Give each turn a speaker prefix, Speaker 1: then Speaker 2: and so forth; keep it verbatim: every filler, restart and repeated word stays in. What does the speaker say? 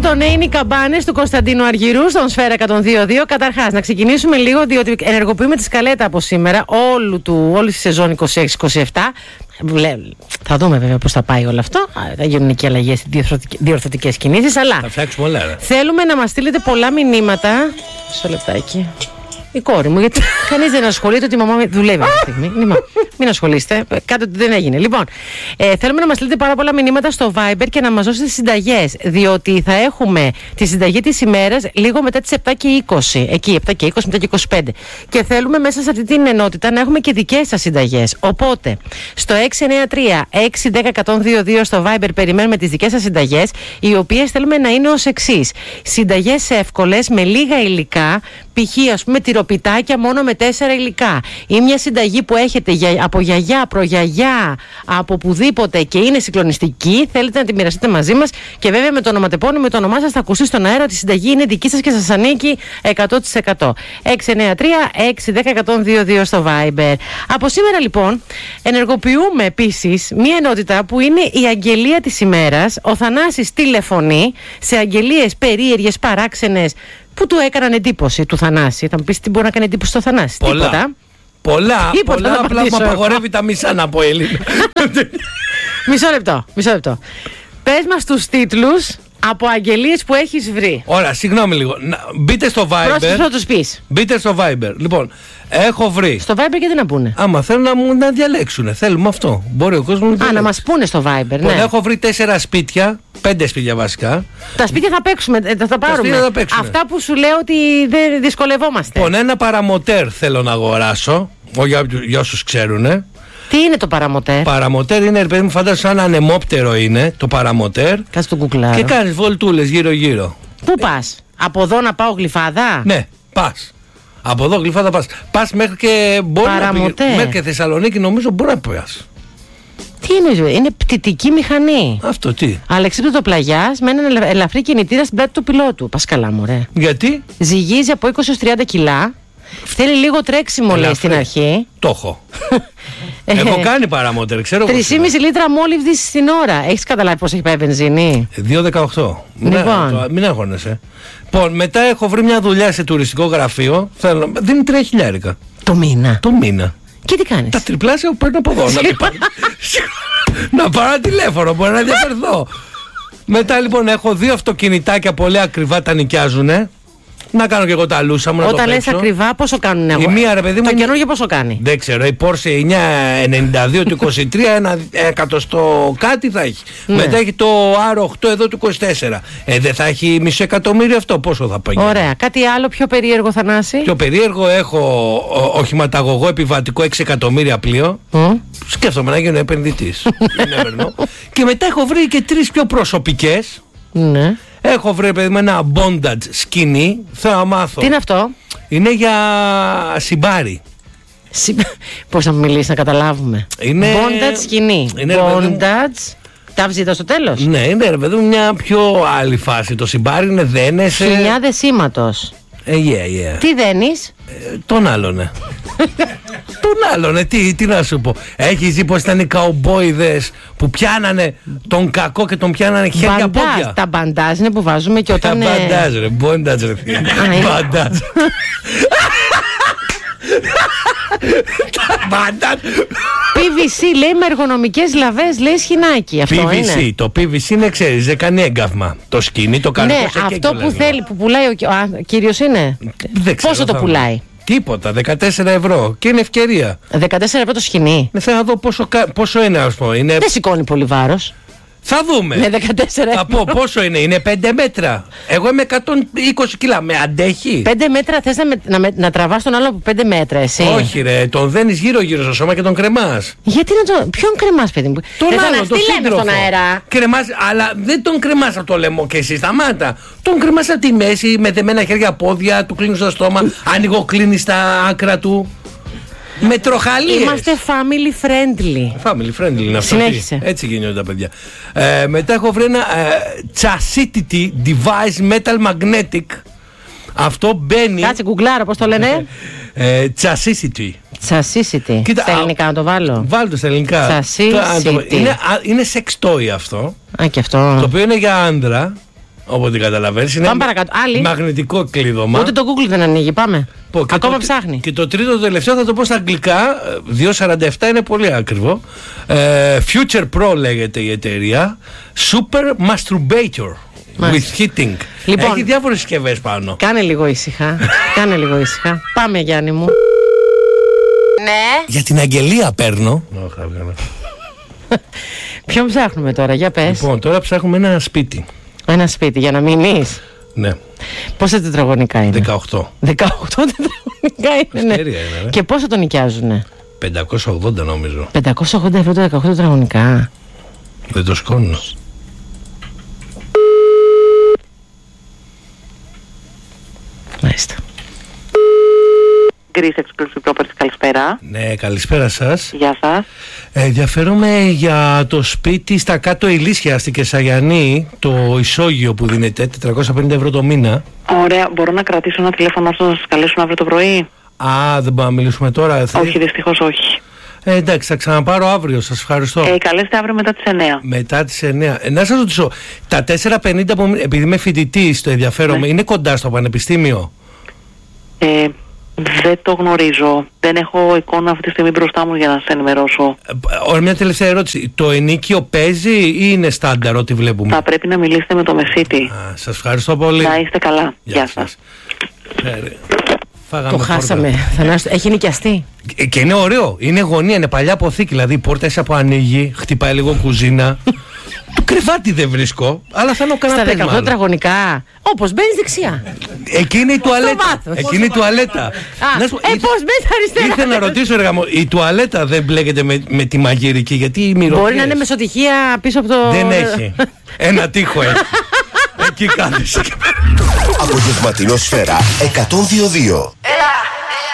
Speaker 1: το ναι είναι οι καμπάνες του Κωνσταντίνου Αργυρού στον Σφαίρα εκατόν δύο δύο. Καταρχάς, να ξεκινήσουμε λίγο, διότι ενεργοποιούμε τη σκαλέτα από σήμερα όλου του, όλη τη σεζόν είκοσι έξι είκοσι επτά. Θα δούμε βέβαια πώς θα πάει όλο αυτό. Θα γίνουν και αλλαγές, διορθωτικές κινήσεις. Αλλά
Speaker 2: θα φτιάξουμε όλα. Ρε.
Speaker 1: Θέλουμε να μας στείλετε πολλά μηνύματα. Στο λεπτάκι. Η κόρη μου, γιατί κανείς δεν ασχολείται ότι η μαμά δουλεύει αυτή τη στιγμή. Μην, μην ασχολείστε, κάτι ότι δεν έγινε. Λοιπόν, ε, θέλουμε να μας στείλετε πάρα πολλά μηνύματα στο Viber και να μας δώσετε συνταγές. Διότι θα έχουμε τη συνταγή της ημέρας λίγο μετά τις επτά και είκοσι. Εκεί, επτά και είκοσι, μετά και είκοσι πέντε. Και θέλουμε μέσα σε αυτή την ενότητα να έχουμε και δικές σας συνταγές. Οπότε, στο έξι εννιά τρία έξι ένα μηδέν ένα μηδέν δύο δύο στο Viber περιμένουμε τις δικές σας συνταγές, οι οποίες θέλουμε να είναι ως εξής. Συνταγές εύκολες, με λίγα υλικά, π.χ. ας πούμε τυροπιτάκια μόνο με τέσσερα υλικά, ή μια συνταγή που έχετε για, από γιαγιά, προγιαγιά, από οπουδήποτε και είναι συγκλονιστική, θέλετε να τη μοιραστείτε μαζί μας και βέβαια με το ονοματεπώνυμο, με το όνομά σας θα ακουστεί στον αέρα ότι η συνταγή είναι δική σας και σας ανήκει εκατό τοις εκατό. έξι εννιά τρία έξι ένα μηδέν ένα μηδέν δύο δύο στο Viber. Από σήμερα λοιπόν ενεργοποιούμε επίσης μια ενότητα που είναι η αγγελία της ημέρας. Ο Θανάσης τηλεφωνεί σε αγγελίες περίεργες, παράξενες, που του έκαναν εντύπωση του Θανάση. Θα μου πεις τι μπορεί να κάνει εντύπωση στο Θανάση.
Speaker 2: Πολλά.
Speaker 1: Τίποτα.
Speaker 2: Πολλά, Τίποτα πολλά απλά μου απαγορεύει τα μισά να πω Έλληνα.
Speaker 1: Μισό λεπτό, μισό λεπτό. Πες μας τους τίτλους από αγγελίες που έχεις βρει.
Speaker 2: Ωραία, συγγνώμη λίγο. Να, μπείτε στο Viber.
Speaker 1: Πρόσεχε να τους πεις.
Speaker 2: Μπείτε στο Viber. Λοιπόν, έχω βρει.
Speaker 1: Στο Viber γιατί να πούνε.
Speaker 2: Άμα θέλουν να μου να διαλέξουνε. Θέλουμε αυτό. Μπορεί ο κόσμος να διαλέξει.
Speaker 1: Α, να μας πούνε στο Viber.
Speaker 2: Λοιπόν,
Speaker 1: ναι.
Speaker 2: έχω βρει τέσσερα σπίτια. Πέντε σπίτια βασικά.
Speaker 1: Τα σπίτια θα παίξουμε, θα τα πάρουμε.
Speaker 2: Τα θα
Speaker 1: Αυτά που σου λέω ότι δεν δυσκολευόμαστε.
Speaker 2: Λοιπόν, ένα παραμοτέρ θέλω να αγοράσω. Για, για όσους ξέρουνε.
Speaker 1: Τι είναι το παραμοτέρ?
Speaker 2: Παραμοτέρ είναι, ρε παιδί μου, φαντάζομαι σαν ανεμόπτερο είναι το παραμοτέρ.
Speaker 1: Κάτσε το κουκλάρω.
Speaker 2: Και κάνεις βολτούλες γύρω-γύρω.
Speaker 1: Πού πας? Από εδώ να πάω Γλυφάδα?
Speaker 2: Ναι, πας. Από εδώ Γλυφάδα πας. Πας μέχρι και μπορεί να πήγε, μέχρι και Θεσσαλονίκη νομίζω μπορεί να πας.
Speaker 1: Τι είναι, είναι πτυτική μηχανή.
Speaker 2: Αυτό τι?
Speaker 1: Αλεξίπτωτο πλαγιάς με έναν ελαφρύ κινητήρα στην πλάτη του πιλότου. Πας καλά μου ρε.
Speaker 2: Γιατί?
Speaker 1: Ζυγίζει από είκοσι έως τριάντα κιλά. Θέλει λίγο τρέξιμο λέει στην αρχή.
Speaker 2: Το έχω. Έχω κάνει παραμότερ, ξέρω.
Speaker 1: τρία κόμμα πέντε λίτρα μόλιβδη στην ώρα. Έχεις καταλάβει πώς έχει πάει βενζίνη?
Speaker 2: δύο δεκαοκτώ.
Speaker 1: Λοιπόν.
Speaker 2: Μην αγχώνεσαι. Λοιπόν, μετά έχω βρει μια δουλειά σε τουριστικό γραφείο. Θέλω, δίνει τρία χιλιάρικα.
Speaker 1: Το μήνα.
Speaker 2: Το μήνα.
Speaker 1: Και τι κάνεις?
Speaker 2: Τα τριπλάσια που παίρνω από εδώ. Να πάρω ένα τηλέφωνο, μπορεί να διαφερθώ. Μετά λοιπόν έχω δύο αυτοκινητάκια πολύ ακριβά, τα νοικιάζουνε. Να κάνω και εγώ τα λούσα μου.
Speaker 1: Όταν λες ακριβά, πόσο κάνουν εγώ?
Speaker 2: Η μία, ρε παιδί μου,
Speaker 1: το
Speaker 2: είναι...
Speaker 1: καινούργιο πόσο κάνει?
Speaker 2: Δεν ξέρω. Η Porsche εννιακόσια ενενήντα δύο του είκοσι τρία, ένα εκατοστό κάτι θα έχει. Ναι. Μετά έχει το αρ οκτώ εδώ του είκοσι τέσσερα. Ε, δεν θα έχει μισό εκατομμύριο αυτό? Πόσο θα πάει?
Speaker 1: Ωραία. Κάτι άλλο πιο περίεργο, Θανάση?
Speaker 2: Πιο περίεργο έχω οχηματαγωγό επιβατικό έξι εκατομμύρια πλοίο. Mm. Σκέφτομαι να γίνω επενδυτής. Και μετά έχω βρει και τρεις πιο προσωπικές.
Speaker 1: Ναι.
Speaker 2: Έχω βρει παιδί με ένα bondage σκηνή. Θα μάθω.
Speaker 1: Τι είναι αυτό?
Speaker 2: Είναι για συμπάρι.
Speaker 1: Συ... Πώς να μιλήσεις να καταλάβουμε?
Speaker 2: Είναι...
Speaker 1: Bondage σκηνή.
Speaker 2: Είναι
Speaker 1: Bondage. Τα βζήτα στο τέλος?
Speaker 2: Ναι, είναι ρε παιδί μου μια πιο άλλη φάση. Το συμπάρι είναι δένεσαι.
Speaker 1: Χινιά δεσίματος.
Speaker 2: Ε, yeah, yeah.
Speaker 1: Τι δένεις?
Speaker 2: Ε, τον άλλον. Τον άλλον, τι, τι να σου πω. Έχεις δει πως ήταν οι καουμπόιδες που πιάνανε τον κακό και τον πιάνανε χέρια πόδια?
Speaker 1: Τα μπαντάζ είναι που βάζουμε και όταν...
Speaker 2: Τα μπαντάζ ρε, μπόνταζ ρε. Μπαντάζ. Τα μπαντάζ.
Speaker 1: πι βι σι λέει με εργονομικές λαβές, λέει σχοινάκι. Αυτό
Speaker 2: πι βι σι,
Speaker 1: είναι.
Speaker 2: το πι βι σι είναι, ξέρεις, δεν κάνει έγκαυμα. Το σκηνή το κάνει.
Speaker 1: Ναι, αυτό που θέλει, που πουλάει ο α, κύριος είναι.
Speaker 2: Δεν ξέρω,
Speaker 1: πόσο το πουλάει?
Speaker 2: Τίποτα, δεκατέσσερα ευρώ. Και είναι ευκαιρία.
Speaker 1: δεκατέσσερα ευρώ το σκηνή.
Speaker 2: Ναι, θέλω να δω πόσο, πόσο είναι, ας πούμε. Είναι...
Speaker 1: Δεν σηκώνει πολύ βάρος.
Speaker 2: Θα δούμε.
Speaker 1: Με δεκατέσσερα ευρώ.
Speaker 2: Θα πω πόσο είναι. Είναι πέντε μέτρα. Εγώ είμαι εκατόν είκοσι κιλά. Με αντέχει?
Speaker 1: πέντε μέτρα θες να, με, να, με, να τραβάς τον άλλο από πέντε μέτρα, εσύ?
Speaker 2: Όχι, ρε. Τον δένεις γύρω-γύρω στο σώμα και τον κρεμάς.
Speaker 1: Γιατί να τον. Ποιον κρεμάς, παιδί μου?
Speaker 2: Τον άλλο, τον σύντροφο.
Speaker 1: Στον αέρα.
Speaker 2: Κρεμάς, αλλά δεν τον κρεμάς από το λαιμό και εσύ. Σταμάτα. Τον κρεμάς από τη μέση με δεμένα χέρια, πόδια, του κλείνεις το στόμα, ανοιγοκλίνεις τα άκρα του. Με τροχαλίες.
Speaker 1: Είμαστε family friendly.
Speaker 2: Family friendly είναι αυτό.
Speaker 1: Συνέχισε.
Speaker 2: Έτσι γίνονται τα παιδιά. Ε, μετά έχω βρει ένα ε, Chassis Device Metal Magnetic. Αυτό μπαίνει.
Speaker 1: Κάτσε κουκλάρα, πώς το λένε?
Speaker 2: ε, Chassis.
Speaker 1: Chassis. Στα ελληνικά να το βάλω.
Speaker 2: Βάλω το στα ελληνικά.
Speaker 1: Chassis.
Speaker 2: Είναι, είναι sex toy αυτό.
Speaker 1: Α, και αυτό.
Speaker 2: Το οποίο είναι για άντρα. Όποτε καταλαβαίνεις. Είναι
Speaker 1: Πάμε παρακάτω. Άλλη.
Speaker 2: μαγνητικό κλείδωμα.
Speaker 1: Ούτε το Google δεν ανοίγει. Πάμε.
Speaker 2: Πω,
Speaker 1: Ακόμα
Speaker 2: το,
Speaker 1: ψάχνει.
Speaker 2: Και το τρίτο, το τελευταίο θα το πω στα αγγλικά. δύο σαράντα επτά είναι πολύ ακριβό. Ε, Future Pro λέγεται η εταιρεία. Super Masturbator. With heating.
Speaker 1: Λοιπόν,
Speaker 2: έχει διάφορες συσκευές πάνω.
Speaker 1: Κάνε λίγο ήσυχα. Κάνε λίγο ήσυχα. Πάμε, Γιάννη μου. Ναι.
Speaker 2: Για την αγγελία παίρνω.
Speaker 1: Ποιον ψάχνουμε τώρα, για πες.
Speaker 2: Λοιπόν, τώρα ψάχνουμε ένα σπίτι.
Speaker 1: Ένα σπίτι για να μείνεις.
Speaker 2: Ναι.
Speaker 1: Πόσα τετραγωνικά είναι?
Speaker 2: δεκαοκτώ.
Speaker 1: δεκαοκτώ τετραγωνικά είναι, ναι.
Speaker 2: Αστέρια είναι, ρε.
Speaker 1: Και πόσο τον νοικιάζουνε?
Speaker 2: πεντακόσια ογδόντα νομίζω.
Speaker 1: πεντακόσια ογδόντα ευρώ το δεκαοκτώ τετραγωνικά.
Speaker 2: Δεν το σκόνω.
Speaker 1: Μάλιστα.
Speaker 3: Greece Exclusive Properties, καλησπέρα.
Speaker 2: Ναι, καλησπέρα σας.
Speaker 3: Γεια σας.
Speaker 2: Ε, ενδιαφέρομαι για το σπίτι στα κάτω Ηλίσια στη Κεσαγιανή, το ισόγειο που δίνεται, τετρακόσια πενήντα ευρώ το μήνα.
Speaker 3: Ωραία, μπορώ να κρατήσω ένα τηλέφωνο ώστε να σας καλέσουν αύριο το πρωί?
Speaker 2: Α, δεν μπορούμε να μιλήσουμε τώρα. Θα...
Speaker 3: Όχι, δυστυχώς όχι.
Speaker 2: Ε, εντάξει, θα ξαναπάρω αύριο, σας ευχαριστώ.
Speaker 3: Ε, καλέστε αύριο μετά τις εννιά.
Speaker 2: Μετά τις εννιά. Ε, να σας ρωτήσω, τα τετρακόσια πενήντα που, επειδή είμαι φοιτητής, το ενδιαφέρομαι,
Speaker 3: Ναι.
Speaker 2: είναι κοντά στο πανεπιστήμιο?
Speaker 3: Ε, δεν το γνωρίζω. Δεν έχω εικόνα αυτή τη στιγμή μπροστά μου για να σας ενημερώσω.
Speaker 2: Ωραία, μια τελευταία ερώτηση. Το ενίκιο παίζει ή είναι στάνταρ ό,τι βλέπουμε?
Speaker 3: Θα πρέπει να μιλήσετε με το Μεσίτη.
Speaker 2: Α, σας ευχαριστώ πολύ.
Speaker 3: Να είστε καλά. Γεια σας.
Speaker 2: Ε, ρε. Φάγαμε
Speaker 1: Το
Speaker 2: πόρτα.
Speaker 1: χάσαμε. Θανάσου, έχει νοικιαστεί.
Speaker 2: Ε, Και είναι ωραίο. Είναι γωνία, είναι παλιά αποθήκη. Δηλαδή η πόρτα ίσα που ανοίγει, χτυπάει λίγο κουζίνα. Το κρεβάτι δεν βρίσκω, αλλά θα είναι ο
Speaker 1: Στα
Speaker 2: καναπές
Speaker 1: δεκαοκτώ
Speaker 2: μάλλον.
Speaker 1: τετραγωνικά. Όπως μπαίνεις δεξιά.
Speaker 2: Εκεί είναι η τουαλέτα.
Speaker 1: βάθος.
Speaker 2: Εκεί είναι η τουαλέτα.
Speaker 1: Α,
Speaker 2: Να σου πω,
Speaker 1: ε,
Speaker 2: ήθε-
Speaker 1: πώς μπαίνεις αριστερά.
Speaker 2: Ήθελα να ρωτήσω, ρε γαμώ, η τουαλέτα δεν μπλέκεται με, με τη μαγειρική, γιατί οι μυρωδιές.
Speaker 1: Μπορεί να είναι μεσοτυχία πίσω από το...
Speaker 2: Δεν έχει. Ένα τείχο έχει. Εκεί κάθεσαι.
Speaker 4: Απογευματινό Σφαίρα εκατόν δύο κόμμα δύο.